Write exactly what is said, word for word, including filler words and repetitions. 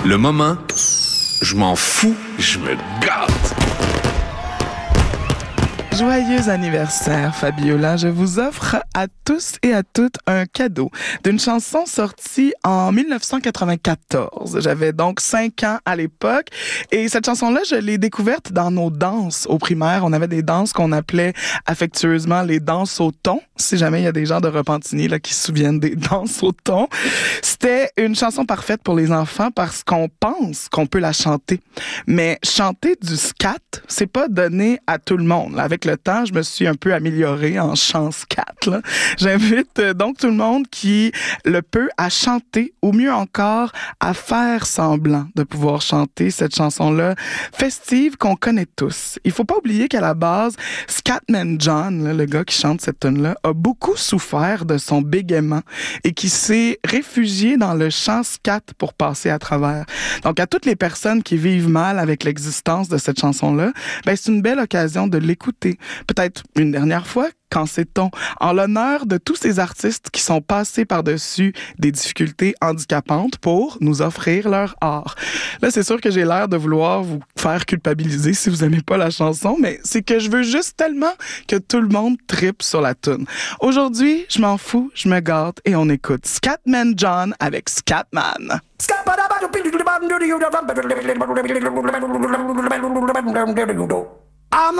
Le moment, je m'en fous, je me gâte. Joyeux anniversaire, Fabiola. Je vous offre à tous et à toutes un cadeau d'une chanson sortie en dix-neuf cent quatre-vingt-quatorze. J'avais donc cinq ans à l'époque et cette chanson-là, je l'ai découverte dans nos danses au primaire. On avait des danses qu'on appelait affectueusement les danses au thon. Si jamais il y a des gens de Repentigny là, qui se souviennent des danses au thon. C'était une chanson parfaite pour les enfants parce qu'on pense qu'on peut la chanter. Mais chanter du scat, c'est pas donné à tout le monde. Avec le temps, je me suis un peu améliorée en chant scat. Là. J'invite donc tout le monde qui le peut à chanter, ou mieux encore, à faire semblant de pouvoir chanter cette chanson-là festive qu'on connaît tous. Il faut pas oublier qu'à la base, Scatman John, là, le gars qui chante cette tune-là, a beaucoup souffert de son bégaiement et qui s'est réfugié dans le chant scat pour passer à travers. Donc, à toutes les personnes qui vivent mal avec l'existence de cette chanson-là, ben, c'est une belle occasion de l'écouter. Peut-être une dernière fois, quand sait-on, en l'honneur de tous ces artistes qui sont passés par-dessus des difficultés handicapantes pour nous offrir leur art. Là, c'est sûr que j'ai l'air de vouloir vous faire culpabiliser si vous aimez pas la chanson, mais c'est que je veux juste tellement que tout le monde trippe sur la toune. Aujourd'hui, je m'en fous, je me gâte et on écoute Scatman John avec Scatman. I'm